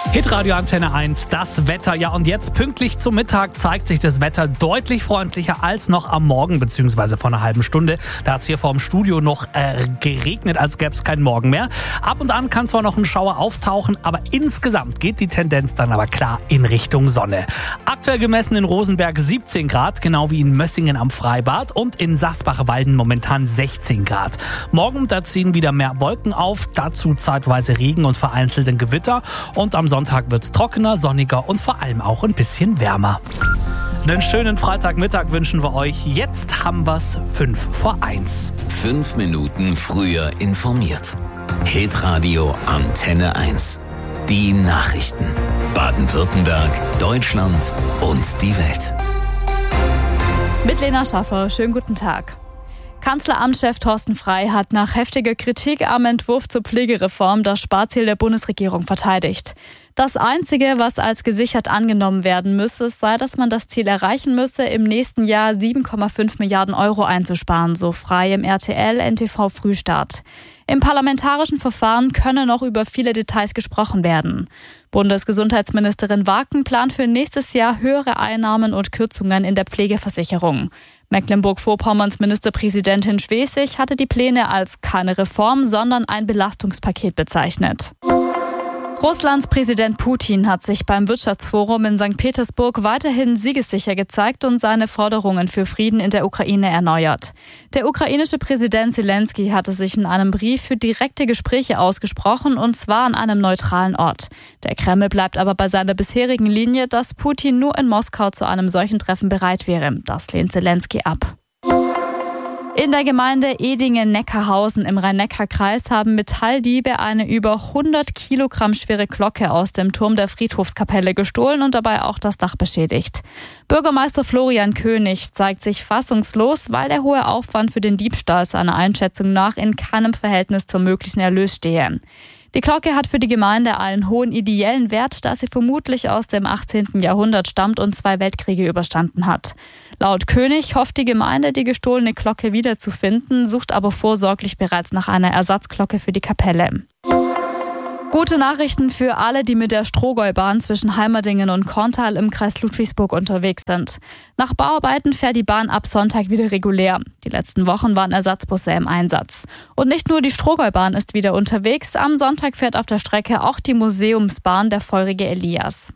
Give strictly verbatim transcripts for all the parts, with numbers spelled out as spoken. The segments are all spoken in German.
Hitradio Antenne eins, das Wetter. Ja, und jetzt pünktlich zum Mittag zeigt sich das Wetter deutlich freundlicher als noch am Morgen, beziehungsweise vor einer halben Stunde. Da hat es hier vorm Studio noch äh, geregnet, als gäbe es keinen Morgen mehr. Ab und an kann zwar noch ein Schauer auftauchen, aber insgesamt geht die Tendenz dann aber klar in Richtung Sonne. Aktuell gemessen in Rosenberg siebzehn Grad, genau wie in Mössingen am Freibad, und in Sasbach-Walden momentan sechzehn Grad. Morgen, da ziehen wieder mehr Wolken auf, dazu zeitweise Regen und vereinzelten Gewitter, und am Sonntag wird es trockener, sonniger und vor allem auch ein bisschen wärmer. Einen schönen Freitagmittag wünschen wir euch. Jetzt haben wir es fünf vor eins. Fünf Minuten früher informiert. Hitradio Antenne eins. Die Nachrichten. Baden-Württemberg, Deutschland und die Welt. Mit Lena Schaffer, schönen guten Tag. Kanzleramtschef Thorsten Frey hat nach heftiger Kritik am Entwurf zur Pflegereform das Sparziel der Bundesregierung verteidigt. Das Einzige, was als gesichert angenommen werden müsse, sei, dass man das Ziel erreichen müsse, im nächsten Jahr sieben Komma fünf Milliarden Euro einzusparen, so Frey im R T L N T V Frühstart. Im parlamentarischen Verfahren könne noch über viele Details gesprochen werden. Bundesgesundheitsministerin Waken plant für nächstes Jahr höhere Einnahmen und Kürzungen in der Pflegeversicherung. Mecklenburg-Vorpommerns Ministerpräsidentin Schwesig hatte die Pläne als keine Reform, sondern ein Belastungspaket bezeichnet. Russlands Präsident Putin hat sich beim Wirtschaftsforum in Sankt Petersburg weiterhin siegessicher gezeigt und seine Forderungen für Frieden in der Ukraine erneuert. Der ukrainische Präsident Zelensky hatte sich in einem Brief für direkte Gespräche ausgesprochen, und zwar an einem neutralen Ort. Der Kreml bleibt aber bei seiner bisherigen Linie, dass Putin nur in Moskau zu einem solchen Treffen bereit wäre. Das lehnt Zelensky ab. In der Gemeinde Edingen-Neckarhausen im Rhein-Neckar-Kreis haben Metalldiebe eine über hundert Kilogramm schwere Glocke aus dem Turm der Friedhofskapelle gestohlen und dabei auch das Dach beschädigt. Bürgermeister Florian König zeigt sich fassungslos, weil der hohe Aufwand für den Diebstahl seiner Einschätzung nach in keinem Verhältnis zum möglichen Erlös stehe. Die Glocke hat für die Gemeinde einen hohen ideellen Wert, da sie vermutlich aus dem achtzehnten Jahrhundert stammt und zwei Weltkriege überstanden hat. Laut König hofft die Gemeinde, die gestohlene Glocke wiederzufinden, sucht aber vorsorglich bereits nach einer Ersatzglocke für die Kapelle. Gute Nachrichten für alle, die mit der Strohgäubahn zwischen Heimerdingen und Korntal im Kreis Ludwigsburg unterwegs sind. Nach Bauarbeiten fährt die Bahn ab Sonntag wieder regulär. Die letzten Wochen waren Ersatzbusse im Einsatz. Und nicht nur die Strohgäubahn ist wieder unterwegs. Am Sonntag fährt auf der Strecke auch die Museumsbahn der feurige Elias.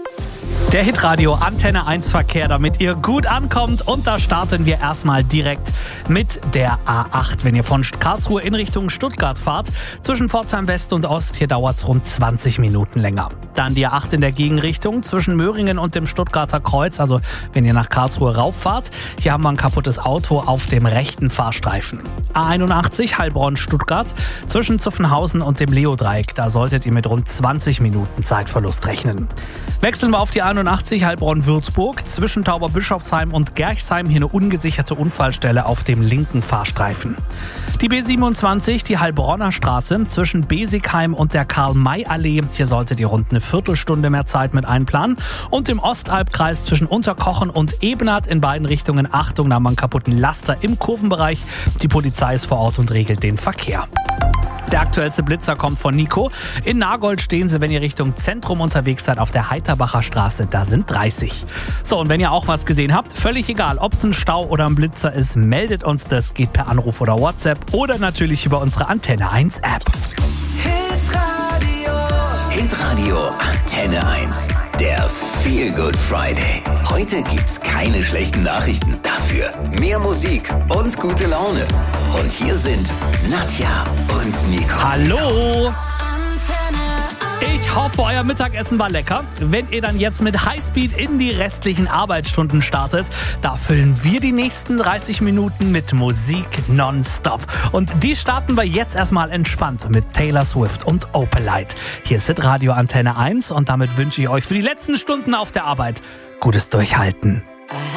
Der Hitradio Antenne eins Verkehr, damit ihr gut ankommt. Und da starten wir erstmal direkt mit der A acht. Wenn ihr von Karlsruhe in Richtung Stuttgart fahrt, zwischen Pforzheim West und Ost, hier dauert es rund zwanzig Minuten länger. Dann die A acht in der Gegenrichtung zwischen Möhringen und dem Stuttgarter Kreuz, also wenn ihr nach Karlsruhe rauffahrt. Hier haben wir ein kaputtes Auto auf dem rechten Fahrstreifen. A einundachtzig Heilbronn-Stuttgart zwischen Zuffenhausen und dem Leodreieck. Da solltet ihr mit rund zwanzig Minuten Zeitverlust rechnen. Wechseln wir auf die einundachtzig Heilbronn-Würzburg. Zwischen Tauberbischofsheim und Gerchsheim hier eine ungesicherte Unfallstelle auf dem linken Fahrstreifen. Die B siebenundzwanzig, die Heilbronner Straße zwischen Besigheim und der Karl-May-Allee. Hier solltet ihr rund eine Viertelstunde mehr Zeit mit einplanen. Und im Ostalbkreis zwischen Unterkochen und Ebenath in beiden Richtungen. Achtung, da haben wir einen kaputten Laster im Kurvenbereich. Die Polizei ist vor Ort und regelt den Verkehr. Der aktuellste Blitzer kommt von Nico. In Nagold stehen sie, wenn ihr Richtung Zentrum unterwegs seid, auf der Heiterbacher Straße. Da sind dreißig. So, und wenn ihr auch was gesehen habt, völlig egal, ob es ein Stau oder ein Blitzer ist, meldet uns das. Geht per Anruf oder WhatsApp oder natürlich über unsere Antenne eins App. Hitradio. Hitradio Antenne eins. Der Feel Good Friday. Heute gibt's keine schlechten Nachrichten. Dafür mehr Musik und gute Laune. Und hier sind Nadja und Nico. Hallo! Ich hoffe, euer Mittagessen war lecker. Wenn ihr dann jetzt mit Highspeed in die restlichen Arbeitsstunden startet, da füllen wir die nächsten dreißig Minuten mit Musik nonstop. Und die starten wir jetzt erstmal entspannt mit Taylor Swift und Opalite. Hier ist Radio Antenne eins und damit wünsche ich euch für die letzten Stunden auf der Arbeit gutes Durchhalten.